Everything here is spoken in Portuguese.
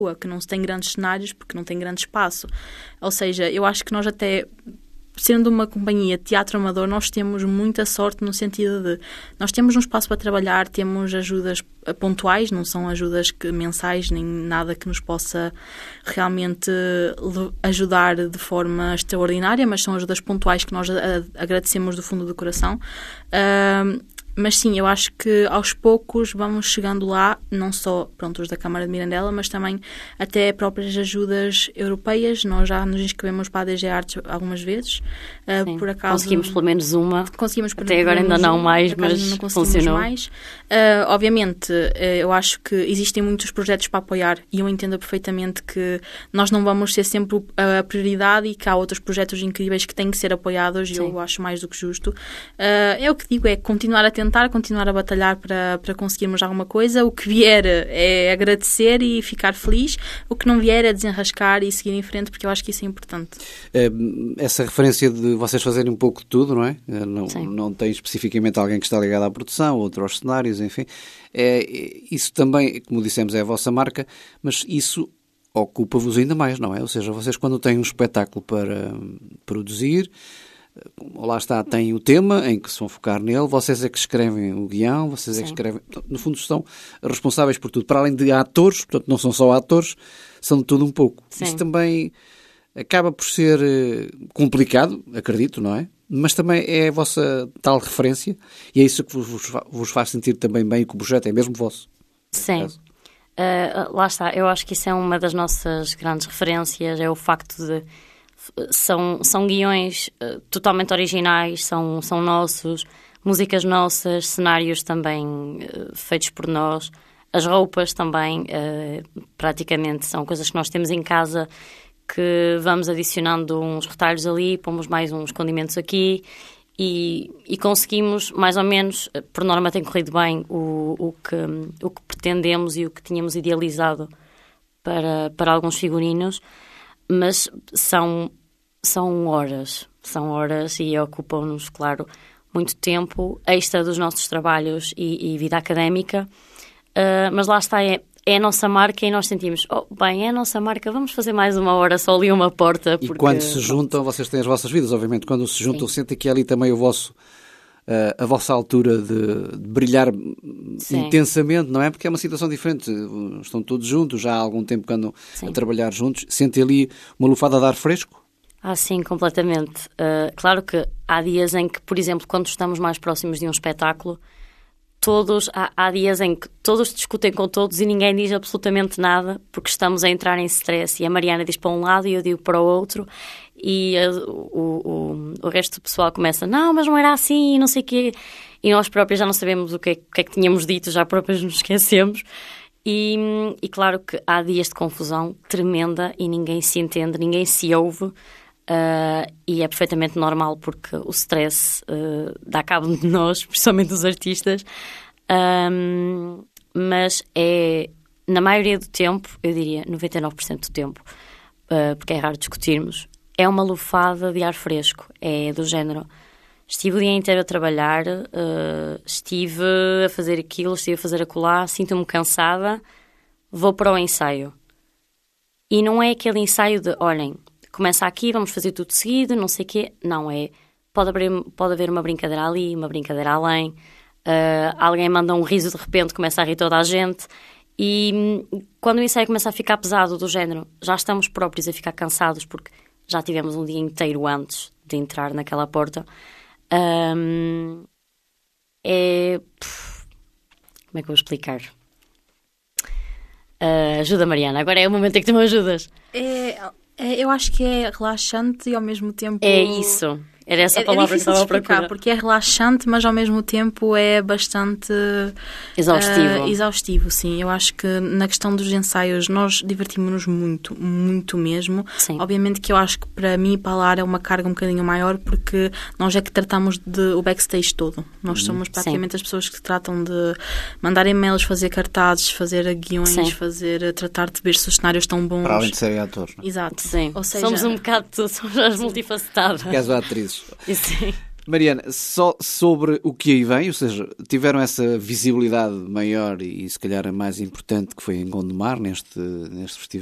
que não se tem grandes cenários porque não tem grande espaço. Ou seja, eu acho que nós até, sendo uma companhia de teatro amador, nós temos muita sorte no sentido de nós temos um espaço para trabalhar, temos ajudas pontuais, não são ajudas mensais nem nada que nos possa realmente ajudar de forma extraordinária, mas são ajudas pontuais que nós agradecemos do fundo do coração. Mas sim, eu acho que aos poucos vamos chegando lá, não só os da Câmara de Mirandela, mas também até próprias ajudas europeias. Nós já nos inscrevemos para a DG Artes algumas vezes. Por acaso, conseguimos pelo menos uma. Até agora ainda não mais, mas não funcionou. Mais. Obviamente, eu acho que existem muitos projetos para apoiar e eu entendo perfeitamente que nós não vamos ser sempre a prioridade e que há outros projetos incríveis que têm que ser apoiados e eu acho mais do que justo. O que digo é continuar a tentar, continuar a batalhar para conseguirmos alguma coisa. O que vier é agradecer e ficar feliz. O que não vier é desenrascar e seguir em frente, porque eu acho que isso é importante. Essa referência de vocês fazerem um pouco de tudo, não é? Não tem especificamente alguém que está ligado à produção, outro aos cenários, enfim. Isso também, como dissemos, é a vossa marca, mas isso ocupa-vos ainda mais, não é? Ou seja, vocês quando têm um espetáculo para produzir, lá está, têm o tema em que se vão focar nele, vocês é que escrevem o guião, vocês é que escrevem, no fundo são responsáveis por tudo, para além de atores, portanto não são só atores, são de tudo um pouco. Sim. Isso também acaba por ser complicado, acredito, não é? Mas também é a vossa tal referência e é isso que vos faz sentir também bem que o projeto é mesmo vosso. Sim. Lá está, eu acho que isso é uma das nossas grandes referências, é o facto de são guiões totalmente originais, são nossos, músicas nossas, cenários também feitos por nós, as roupas também praticamente são coisas que nós temos em casa, que vamos adicionando uns retalhos ali, pomos mais uns condimentos aqui e conseguimos, mais ou menos, por norma tem corrido bem o que pretendemos e o que tínhamos idealizado para alguns figurinos, mas são horas e ocupam-nos, claro, muito tempo extra dos nossos trabalhos e vida académica, mas lá está, é a nossa marca e nós sentimos, é a nossa marca, vamos fazer mais uma hora só ali uma porta. E quando se juntam, vocês têm as vossas vidas, obviamente, quando se juntam, sentem que é ali também a vossa altura de brilhar intensamente, não é? Porque é uma situação diferente, estão todos juntos, já há algum tempo que andam a trabalhar juntos, sentem ali uma lufada de ar fresco? Sim, completamente. Claro que há dias em que, por exemplo, quando estamos mais próximos de um espetáculo, há dias em que todos discutem com todos e ninguém diz absolutamente nada porque estamos a entrar em stress e a Mariana diz para um lado e eu digo para o outro e o resto do pessoal começa, não, mas não era assim, não sei o quê, e nós próprios já não sabemos o que é que tínhamos dito, já próprios nos esquecemos e claro que há dias de confusão tremenda e ninguém se entende, ninguém se ouve. E é perfeitamente normal porque o stress dá cabo de nós, principalmente dos artistas, mas na maioria do tempo, eu diria 99% do tempo, porque é raro discutirmos, é uma lufada de ar fresco, é do género, estive o dia inteiro a trabalhar, estive a fazer aquilo, estive a fazer acolá, sinto-me cansada, vou para o ensaio. E não é aquele ensaio de, olhem, começa aqui, vamos fazer tudo seguido, não sei o quê. Não é. Pode haver uma brincadeira ali, uma brincadeira além. Alguém manda um riso de repente, começa a rir toda a gente. E quando o ensaio começa a ficar pesado, do género, já estamos próprios a ficar cansados porque já tivemos um dia inteiro antes de entrar naquela porta. Como é que eu vou explicar? Ajuda, Mariana. Agora é o momento em que tu me ajudas. Eu acho que é relaxante e ao mesmo tempo... É isso. Era essa palavra que estava a procurar. Porque é relaxante, mas ao mesmo tempo é bastante... Exaustivo, sim. Eu acho que na questão dos ensaios nós divertimos-nos muito, muito mesmo. Sim. Obviamente que eu acho que para mim e para a Lara é uma carga um bocadinho maior porque nós é que tratamos o backstage todo. Nós somos praticamente as pessoas que tratam de mandar e-mails, fazer cartazes, fazer guiões, tratar de ver se os cenários estão bons. Para além de serem atores, não é? Exato. Sim. Ou seja, somos um bocado, somos as multifacetadas. Que és atrizes. Sim. Mariana, só sobre o que aí vem, ou seja, tiveram essa visibilidade maior e se calhar a mais importante que foi em Gondomar, neste festival.